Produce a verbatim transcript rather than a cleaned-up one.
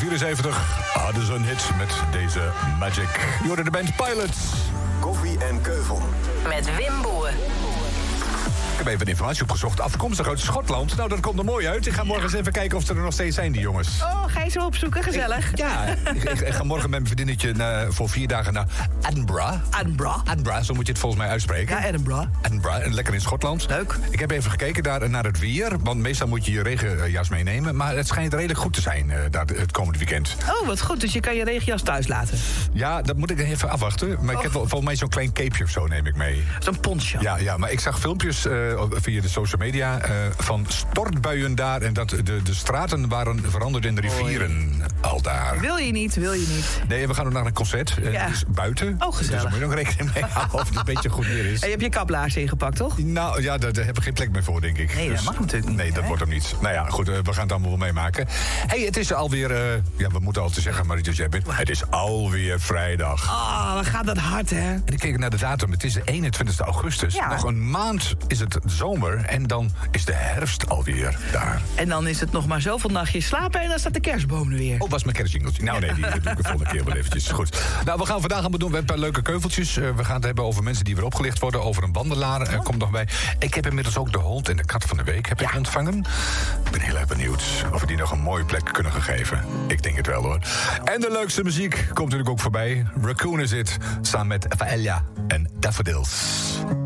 vierenzeventig hadden ze een hit met deze Magic. Je hoorde de band Pilots. Koffie en Keuvel. Met Wim Boer. Ik heb even informatie opgezocht. Afkomstig uit Schotland. Nou, dat komt er mooi uit. Ik ga morgen eens even kijken of ze er nog steeds zijn, die jongens. Oh, ga je zo opzoeken? Gezellig. Ik, ja, ik, ik, ik ga morgen met mijn vriendinnetje naar, voor vier dagen naar Edinburgh. Edinburgh. Edinburgh, zo moet je het volgens mij uitspreken. Ja, Edinburgh. Edinburgh, lekker in Schotland. Leuk. Ik heb even gekeken daar naar het weer. Want meestal moet je je regenjas meenemen. Maar het schijnt redelijk goed te zijn uh, daar het komende weekend. Oh, wat goed. Dus je kan je regenjas thuis laten. Ja, dat moet ik even afwachten. Maar oh. ik heb wel, volgens mij zo'n klein capeje of zo neem ik mee. Zo'n poncho. Ja, ja, maar ik zag filmpjes uh, via de social media uh, van stortbuien daar. En dat de, de straten waren veranderd in rivieren. Oei. Al daar. Wil je niet, wil je niet. Nee, we gaan ook naar een concert. Ja. Het is buiten. Oh, gezellig. Dus daar moet je ook rekening mee houden of het een beetje goed weer is. En je hebt je kaplaars ingepakt, toch? Nou ja, daar, daar heb ik geen plek meer voor, denk ik. Nee, dat dus, mag natuurlijk niet. Nee, dat hè? wordt hem niet. Nou ja, goed, uh, we gaan het allemaal wel meemaken. Hé, hey, het is alweer... Uh, ja, we moeten altijd zeggen, Marietje, jij bent... Het is alweer vrijdag. Ah, oh, wat gaat dat hard, hè? En ik keek naar de datum. Het is de eenentwintigste augustus. Ja. Nog een maand is het zomer. En dan is de herfst alweer daar. En dan is het nog maar zoveel nachtjes slapen en dan staat de kerstboom er weer. Oh, was mijn kerstjingeltje. Nou nee, die doe ik de volgende keer wel eventjes. Goed. Nou, we gaan vandaag allemaal doen. We hebben een paar leuke keuveltjes. Uh, we gaan het hebben over mensen die weer opgelicht worden. Over een wandelaar. Uh, komt nog bij. Ik heb inmiddels ook de hond en de kat van de week heb ik ja. ontvangen. Ik ben heel erg benieuwd of we die nog een mooie plek kunnen gaan geven. Ik denk het wel, hoor. En de leukste muziek komt natuurlijk ook voorbij. Raccoon is it. Samen met Faella en Daffodils.